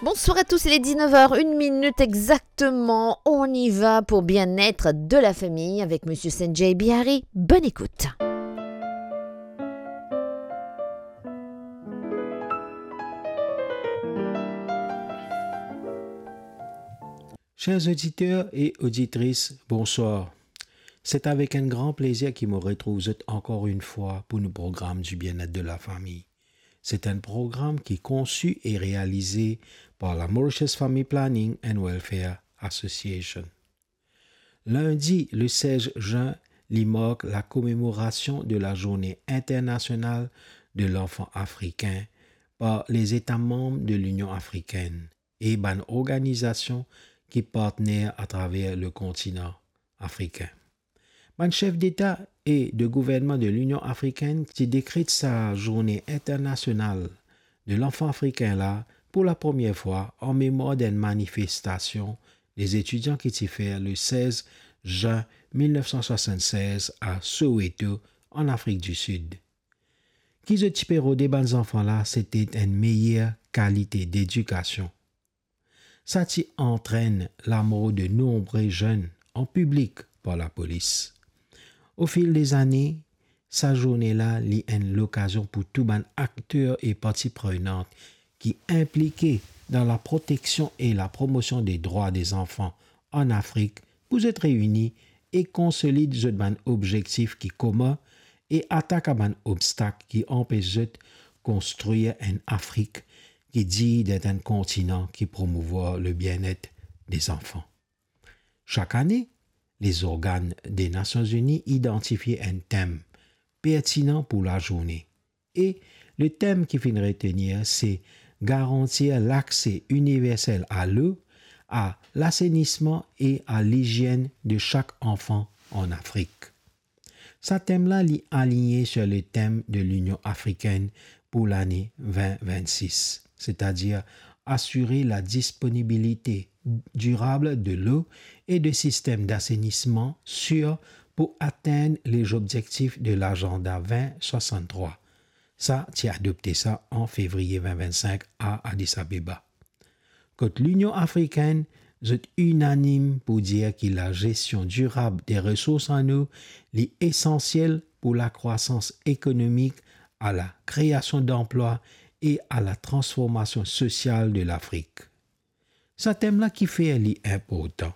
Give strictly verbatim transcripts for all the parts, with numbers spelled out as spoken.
Bonsoir à tous, il est dix-neuf heures, une minute exactement. On y va pour bien-être de la famille avec Monsieur Sanjay Bihari. Bonne écoute. Chers auditeurs et auditrices, bonsoir. C'est avec un grand plaisir qu'il me retrouve encore une fois pour le programme du bien-être de la famille. C'est un programme qui est conçu et réalisé par la Mauritius Family Planning and Welfare Association. Lundi, le seize juin, il marque la commémoration de la Journée internationale de l'enfant africain par les États membres de l'Union africaine et une organisation qui est partenaire à travers le continent africain. Un chef d'État et de gouvernement de l'Union africaine qui décrète sa journée internationale de l'enfant africain là pour la première fois en mémoire d'une manifestation des étudiants qui s'y fait le seize juin mille neuf cent soixante-seize à Soweto en Afrique du Sud. Qui se typéro des bons enfants là, c'était une meilleure qualité d'éducation. Ça t'y entraîne la mort de nombreux jeunes en public par la police. Au fil des années, sa journée-là est l'occasion pour tout les acteurs et parties prenantes qui impliqués dans la protection et la promotion des droits des enfants en Afrique pour être réunis et consolider un objectif qui est commun et attaquer un obstacle qui empêche de construire une Afrique qui dit d'être un continent qui promouvoit le bien-être des enfants. Chaque année, les organes des Nations Unies identifient un thème pertinent pour la journée. Et le thème qui finit retenir, c'est garantir l'accès universel à l'eau, à l'assainissement et à l'hygiène de chaque enfant en Afrique. Ce thème-là est aligné sur le thème de l'Union africaine pour l'année vingt vingt-six, c'est-à-dire assurer la disponibilité durable de l'eau et de systèmes d'assainissement sûrs pour atteindre les objectifs de l'agenda vingt soixante-trois. Ça, tu as adopté ça en février vingt vingt-cinq à Addis Abeba. Quand l'Union africaine est unanime pour dire que la gestion durable des ressources en eau est essentielle pour la croissance économique, à la création d'emplois et à la transformation sociale de l'Afrique. Ce thème-là qui fait important,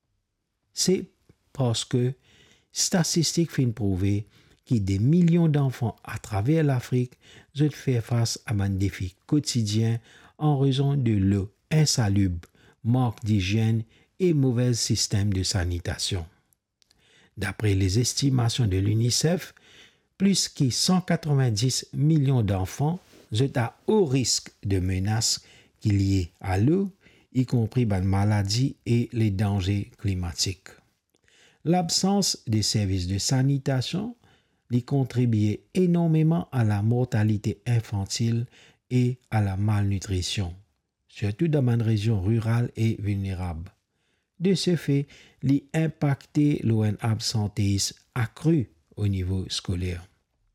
c'est parce que statistiques finissent prouver que des millions d'enfants à travers l'Afrique doivent faire face à un défi quotidien en raison de l'eau insalubre, manque d'hygiène et mauvais système de sanitation. D'après les estimations de l'UNICEF, plus que cent quatre-vingt-dix millions d'enfants sont à haut risque de menaces liées à l'eau, y compris les maladies et les dangers climatiques. L'absence des services de sanitation y contribue énormément à la mortalité infantile et à la malnutrition, surtout dans les régions rurales et vulnérables. De ce fait, l'y impacter l'un absentéisme accru au niveau scolaire.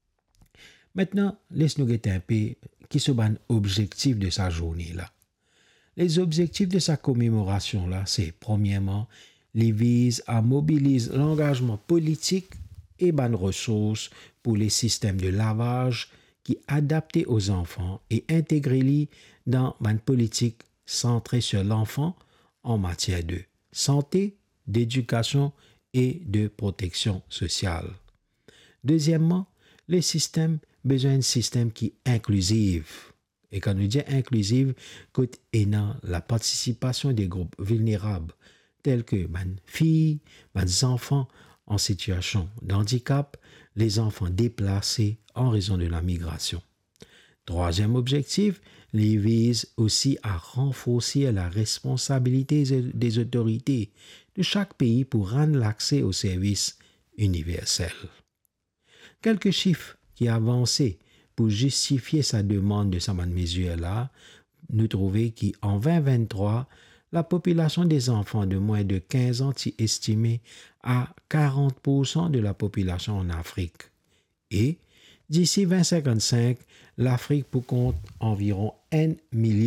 Maintenant, laisse-nous guetter un peu qui sont les objectifs de sa journée-là. Les objectifs de sa commémoration-là, c'est premièrement, les vise à mobiliser l'engagement politique et bonnes ressources pour les systèmes de lavage qui adaptés aux enfants et intégrés dans une politique centrée sur l'enfant en matière de santé, d'éducation et de protection sociale. Deuxièmement, le système besoin d'un système qui est inclusif. Et quand nous disons inclusive, c'est la participation des groupes vulnérables, tels que les filles, les enfants en situation de handicap, les enfants déplacés en raison de la migration. Troisième objectif, les vise aussi à renforcer la responsabilité des autorités de chaque pays pour rendre l'accès aux services universels. Quelques chiffres qui avancent pour justifier sa demande de cette mesure-là, nous trouvons qu'en vingt vingt-trois, la population des enfants de moins de quinze ans est estimée à quarante pour cent de la population en Afrique. Et d'ici vingt cinquante-cinq, l'Afrique pour compte environ un milliard